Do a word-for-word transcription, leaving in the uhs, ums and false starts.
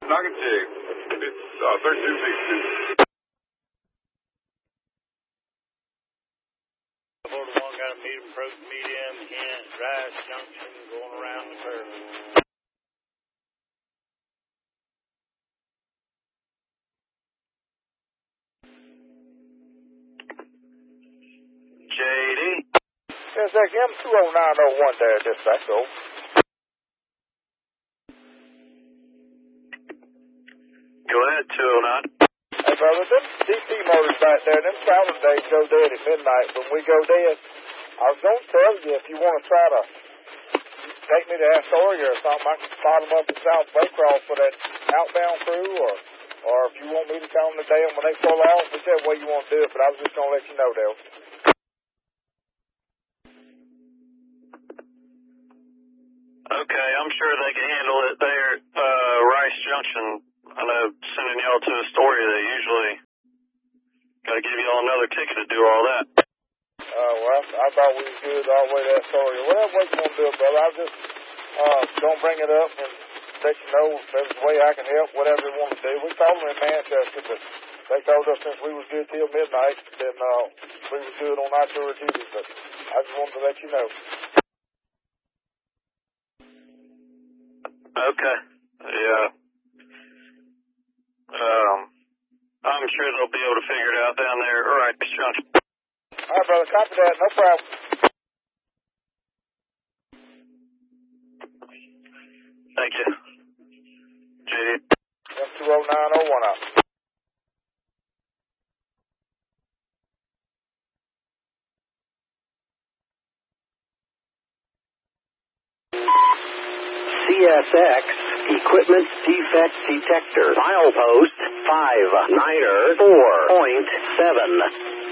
Nugget Jig. It's uh, thirty-two sixty-two. forty-one got a medium approach, medium, Kent, Rice Junction, going around the curve. J D. Yes, that's M two oh nine oh one there, dispatch, over. Go ahead, two oh nine. Hey, brother, them D P motors back there, them Saturn days go dead at midnight. When we go dead, I was going to tell you, if you want to try to take me to Astoria or something, I can spot them up in South Baycross for that outbound crew, or or if you want me to call them today and when they pull off, whichever way you want to do it, but I was just going to let you know, Dale. Okay, I'm sure they can handle it there at uh, Rice Junction. I know sending y'all to Astoria, they usually got to give y'all another ticket to do all that. Uh, well, I thought we was good all the way to Astoria. Whatever way you want to do it, brother, I was just uh, going to bring it up and let you know if there's a way I can help, whatever you want to do. We told them in Manchester, but they told us since we was good till midnight, then uh, we was good on our tour duty, but I just wanted to let you know. Okay, yeah. Um, I'm sure they'll be able to figure it out down there. All right, Junction. All right, brother, copy that, no problem. Thank you. J D. M two oh nine oh one out. C S X Equipment Defect Detector. Milepost five niner four point seven.